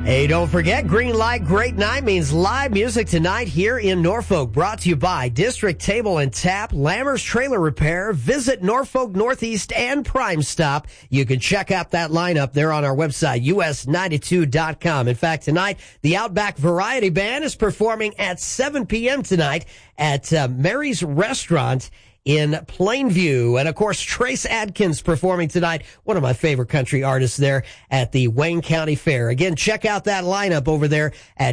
Hey, don't forget, Green Light Great Night means live music tonight here in Norfolk. Brought to you by District Table and Tap, Lammers Trailer Repair, Visit Norfolk Northeast, and Prime Stop. You can check out that lineup there on our website, us92.com. In fact, tonight, the Outback Variety Band is performing at 7 p.m. tonight at Mary's Restaurant in Plainview. And, of course, Trace Adkins performing tonight, one of my favorite country artists there at the Wayne County Fair. Again, check out that lineup over there at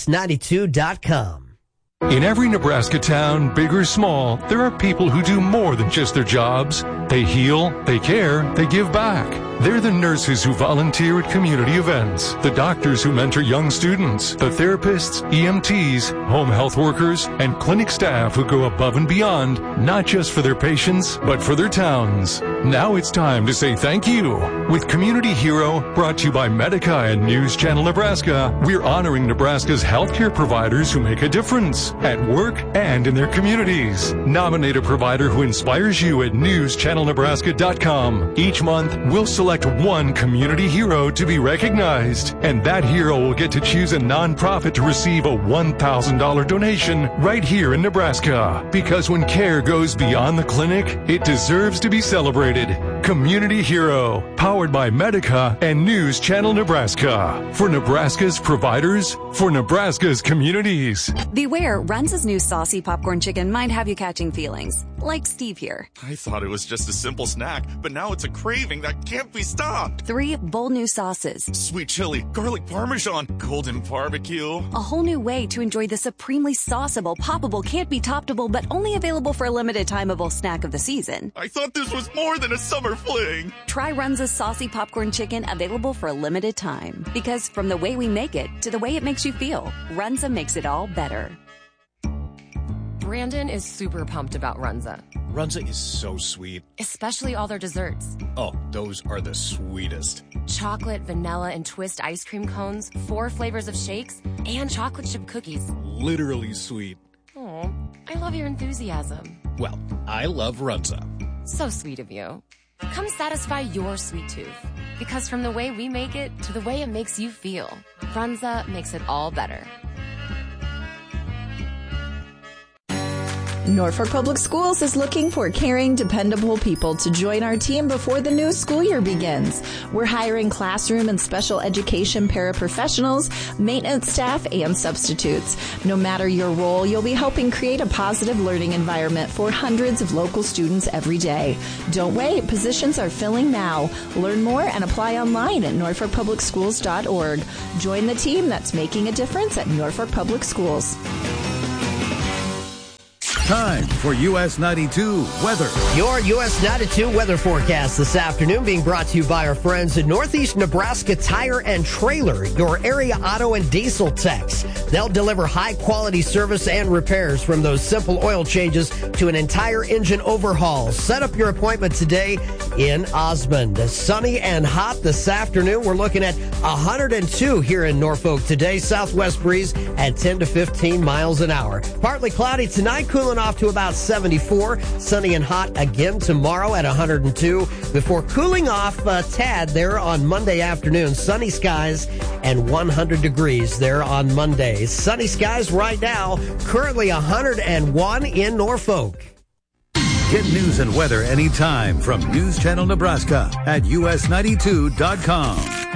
us92.com. In every Nebraska town, big or small, there are people who do more than just their jobs. They heal, they care, they give back. They're the nurses who volunteer at community events, the doctors who mentor young students, the therapists, EMTs, home health workers, and clinic staff who go above and beyond, not just for their patients, but for their towns. Now it's time to say thank you. With Community Hero, brought to you by Medica and News Channel Nebraska, we're honoring Nebraska's healthcare providers who make a difference at work and in their communities. Nominate a provider who inspires you at newschannelnebraska.com. Each month, we'll select one community hero to be recognized, and that hero will get to choose a nonprofit to receive a $1,000 donation right here in Nebraska. Because when care goes beyond the clinic, it deserves to be celebrated. Community Hero, powered by Medica and News Channel Nebraska. For Nebraska's providers, for Nebraska's communities. Beware, Runza's new saucy popcorn chicken might have you catching feelings. Like Steve here. I thought it was just a simple snack, but now it's a craving that can't be stopped. 3 bold new sauces. Sweet chili, garlic parmesan, golden barbecue. A whole new way to enjoy the supremely sauceable, poppable, can't be toppable, but only available for a limited timeable snack of the season. I thought this was more than a summer fling. Try Runza's saucy popcorn chicken, available for a limited time. Because from the way we make it to the way it makes you feel, Runza makes it all better. Brandon is super pumped about Runza. Runza is so sweet. Especially all their desserts. Oh, those are the sweetest. Chocolate, vanilla, and twist ice cream cones, 4 flavors of shakes, and chocolate chip cookies. Literally sweet. Oh, I love your enthusiasm. Well, I love Runza. So sweet of you. Come satisfy your sweet tooth. Because from the way we make it to the way it makes you feel, Runza makes it all better. Norfolk Public Schools is looking for caring, dependable people to join our team before the new school year begins. We're hiring classroom and special education paraprofessionals, maintenance staff, and substitutes. No matter your role, you'll be helping create a positive learning environment for hundreds of local students every day. Don't wait. Positions are filling now. Learn more and apply online at norfolkpublicschools.org. Join the team that's making a difference at Norfolk Public Schools. Time for US 92 weather. Your US 92 weather forecast this afternoon being brought to you by our friends at Northeast Nebraska Tire and Trailer, your area auto and diesel techs. They'll deliver high-quality service and repairs, from those simple oil changes to an entire engine overhaul. Set up your appointment today in Osmond. Sunny and hot this afternoon. We're looking at 102 here in Norfolk today. Southwest breeze at 10 to 15 miles an hour. Partly cloudy tonight, cooling off to about 74. Sunny and hot again tomorrow at 102 before cooling off a tad there on Monday afternoon. Sunny skies and 100 degrees there on Monday. Sunny skies right now, currently 101 in Norfolk. Get news and weather anytime from News Channel Nebraska at us92.com.